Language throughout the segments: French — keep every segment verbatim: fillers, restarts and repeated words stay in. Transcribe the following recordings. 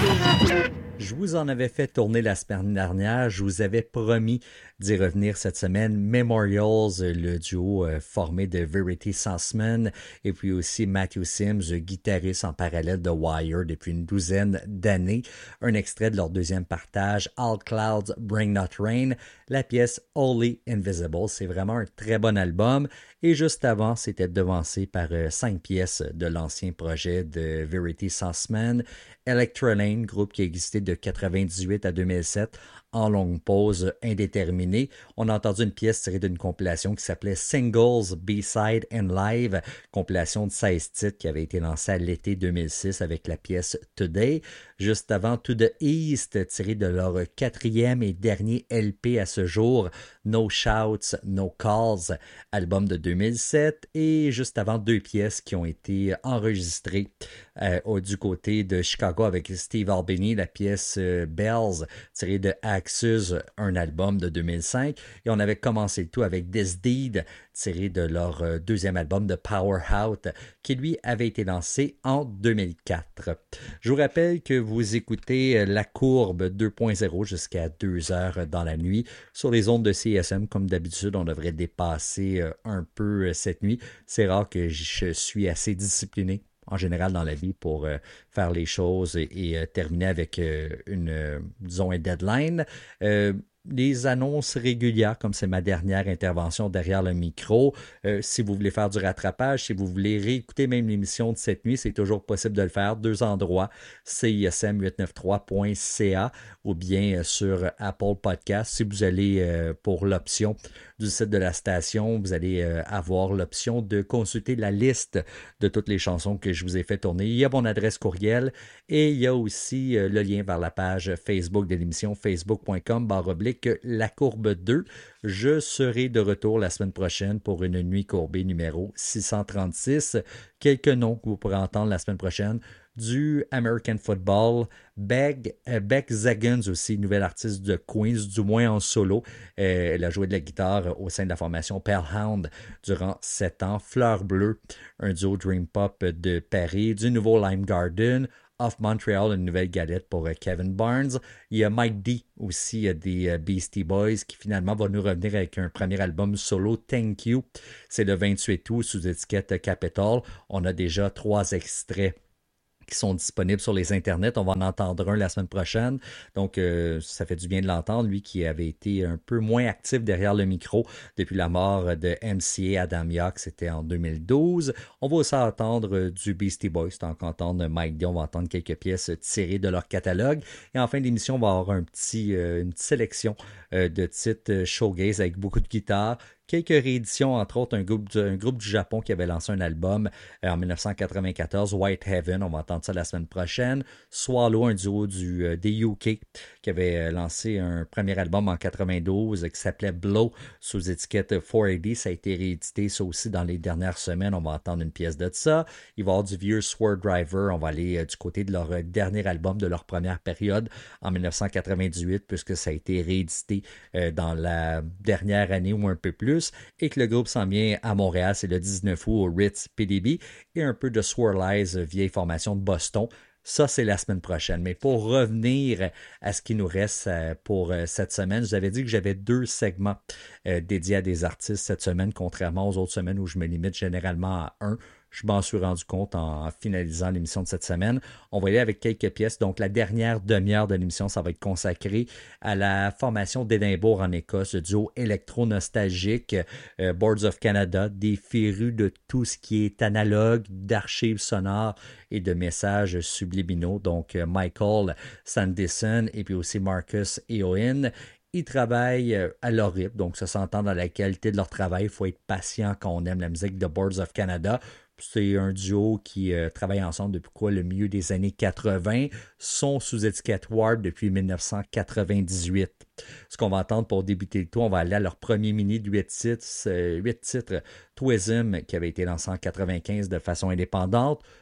Je vous en avais fait tourner la semaine dernière. Je vous avais promis d'y revenir cette semaine. Memorials, le duo euh, formé de Verity Sussman et puis aussi Matthew Sims, guitariste en parallèle de Wire depuis une douzaine d'années. Un extrait de leur deuxième partage, All Clouds Bring Not Rain, la pièce Wholly Invisible. C'est vraiment un très bon album. Et juste avant, c'était devancé par euh, cinq pièces de l'ancien projet de Verity Sussman. Electrolane, groupe qui a existé de quatre-vingt-dix-huit à deux mille sept en longue pause indéterminée. On a entendu une pièce tirée d'une compilation qui s'appelait Singles, B-Side and Live, compilation de seize titres qui avait été lancée à l'été deux mille six avec la pièce Today. Juste avant, To the East, tiré de leur quatrième et dernier L P à ce jour, No Shouts, No Calls, album de deux mille sept. Et juste avant, deux pièces qui ont été enregistrées euh, du côté de Chicago avec Steve Albini, la pièce euh, Bells, tirée de Axus, un album de deux mille cinq. Et on avait commencé le tout avec This Deed, tiré de leur euh, deuxième album de Power Out, qui lui avait été lancé en deux mille quatre. Je vous rappelle que vous écoutez La Courbe deux point zéro jusqu'à deux heures dans la nuit sur les ondes de C S M. Comme d'habitude, on devrait dépasser euh, un peu euh, cette nuit. C'est rare que je suis assez discipliné en général dans la vie pour euh, faire les choses et, et euh, terminer avec euh, une, euh, disons, un deadline. Euh, les annonces régulières, comme c'est ma dernière intervention derrière le micro. Euh, si vous voulez faire du rattrapage, si vous voulez réécouter même l'émission de cette nuit, c'est toujours possible de le faire. Deux endroits, C I S M huit cent quatre-vingt-treize point C A ou bien sur Apple Podcast. Si vous allez euh, pour l'option du site de la station, vous allez euh, avoir l'option de consulter la liste de toutes les chansons que je vous ai fait tourner. Il y a mon adresse courriel et il y a aussi euh, le lien vers la page Facebook de l'émission, facebook point com barre oblique La Courbe deux. Je serai de retour la semaine prochaine pour une nuit courbée numéro six cent trente-six. Quelques noms que vous pourrez entendre la semaine prochaine. Du American Football, Beck, euh, Beck Zagans aussi, nouvelle artiste de Queens, du moins en solo. Euh, elle a joué de la guitare au sein de la formation Pellhound durant sept ans. Fleur Bleue, un duo Dream Pop de Paris, du nouveau Lime Garden, Off Montreal, une nouvelle galette pour euh, Kevin Barnes. Il y a Mike D aussi euh, des euh, Beastie Boys qui finalement va nous revenir avec un premier album solo, Thank You. C'est le vingt-huit août sous étiquette Capitol. On a déjà trois extraits qui sont disponibles sur les internets. On va en entendre un la semaine prochaine. Donc, euh, ça fait du bien de l'entendre. Lui qui avait été un peu moins actif derrière le micro depuis la mort de M C A Adam Yauch, c'était en deux mille douze. On va aussi entendre du Beastie Boys. Tant qu'entendre Mike D, on va entendre quelques pièces tirées de leur catalogue. Et en fin d'émission, on va avoir un petit, euh, une petite sélection euh, de titres showgaze avec beaucoup de guitare. Quelques rééditions, entre autres un groupe, du, un groupe du Japon qui avait lancé un album euh, en dix-neuf cent quatre-vingt-quatorze, White Heaven, on va entendre ça la semaine prochaine. Swallow, un duo du, euh, des U K qui avait euh, lancé un premier album en quatre-vingt-douze euh, qui s'appelait Blow sous étiquette quatre cent quatre-vingt. Ça a été réédité, ça aussi dans les dernières semaines, on va entendre une pièce de ça. Il va y avoir du vieux Sword Driver, on va aller euh, du côté de leur euh, dernier album de leur première période en dix-neuf cent quatre-vingt-dix-huit puisque ça a été réédité euh, dans la dernière année ou un peu plus. Et que le groupe s'en vient à Montréal, c'est le dix-neuf août au Ritz P D B, et un peu de Swirlies, vieille formation de Boston. Ça, c'est la semaine prochaine. Mais pour revenir à ce qui nous reste pour cette semaine, je vous avais dit que j'avais deux segments dédiés à des artistes cette semaine, contrairement aux autres semaines où je me limite généralement à un. Je m'en suis rendu compte en finalisant l'émission de cette semaine. On va y aller avec quelques pièces. Donc, la dernière demi-heure de l'émission, ça va être consacré à la formation d'Édimbourg en Écosse, le duo électro-nostalgique euh, Boards of Canada, des férus de tout ce qui est analogue, d'archives sonores et de messages subliminaux. Donc, euh, Michael Sandison et puis aussi Marcus Eoin. Ils travaillent à leur rythme, donc ça s'entend dans la qualité de leur travail. Il faut être patient quand on aime la musique de Boards of Canada. C'est un duo qui euh, travaille ensemble depuis quoi, le milieu des années quatre-vingt. Sont sous étiquette Warp depuis dix-neuf cent quatre-vingt-dix-huit. Ce qu'on va entendre pour débuter le tour, on va aller à leur premier mini de huit titres, euh, huit titres, Twism, qui avait été lancé en quatre-vingt-quinze de façon indépendante.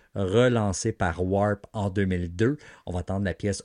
relancé par Warp en deux mille deux. On va entendre la pièce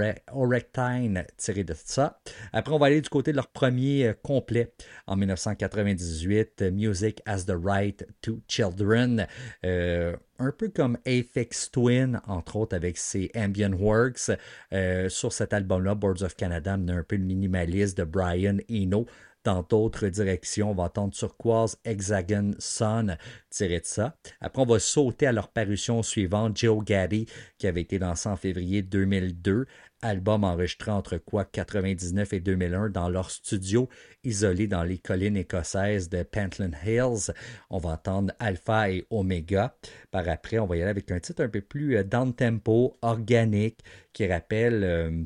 Orectine tirée de ça. Après, on va aller du côté de leur premier euh, complet en dix-neuf cent quatre-vingt-dix-huit, Music as the Right to Children. Euh, un peu comme Aphex Twin, entre autres avec ses Ambient Works. Euh, sur cet album-là, Boards of Canada, on a un peu le minimaliste de Brian Eno. Dans d'autres directions, on va entendre Turquoise Hexagon Sun tiré de ça. Après, on va sauter à leur parution suivante, Joe Gaddy, qui avait été lancé en février deux mille deux. Album enregistré entre quoi quatre-vingt-dix-neuf et deux mille un dans leur studio isolé dans les collines écossaises de Pentland Hills. On va entendre Alpha et Omega. Par après, on va y aller avec un titre un peu plus euh, down-tempo, organique, qui rappelle... Euh,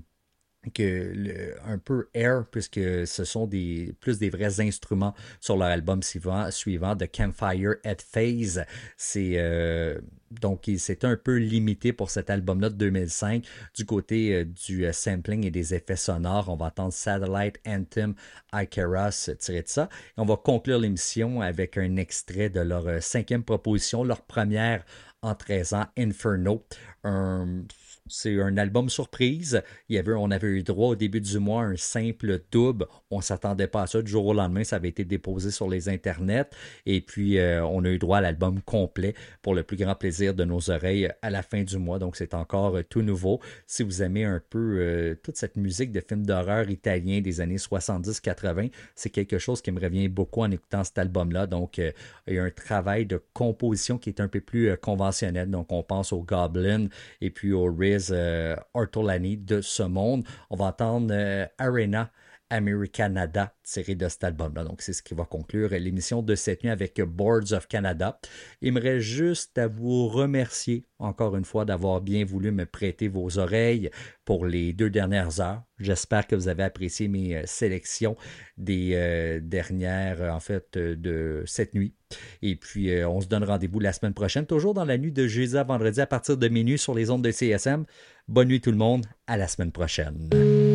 que le, un peu air, puisque ce sont des, plus des vrais instruments sur leur album suivant, suivant The Campfire at Phase. C'est euh, donc c'est un peu limité pour cet album-là de deux mille cinq. Du côté euh, du euh, sampling et des effets sonores, on va entendre Satellite Anthem Icaros tiré de ça. Et on va conclure l'émission avec un extrait de leur euh, cinquième proposition, leur première en treize ans, Inferno. Un C'est un album surprise. Il y avait, on avait eu droit au début du mois à un simple double. On ne s'attendait pas à ça. Du jour au lendemain, ça avait été déposé sur les internets. Et puis, euh, on a eu droit à l'album complet pour le plus grand plaisir de nos oreilles à la fin du mois. Donc, c'est encore euh, tout nouveau. Si vous aimez un peu euh, toute cette musique de films d'horreur italiens des années soixante-dix quatre-vingt, c'est quelque chose qui me revient beaucoup en écoutant cet album-là. Donc, euh, il y a un travail de composition qui est un peu plus euh, conventionnel. Donc, on pense au Goblin et puis au Riz Euh, Ortolani de ce monde. On va entendre euh, Arena Americanada tiré de cet album-là. Donc, c'est ce qui va conclure l'émission de cette nuit avec Boards of Canada. Il me reste juste à vous remercier encore une fois d'avoir bien voulu me prêter vos oreilles pour les deux dernières heures. J'espère que vous avez apprécié mes sélections des euh, dernières, en fait, de cette nuit. Et puis, euh, on se donne rendez-vous la semaine prochaine, toujours dans la nuit de jeudi à vendredi à partir de minuit sur les ondes de C S M. Bonne nuit tout le monde, à la semaine prochaine.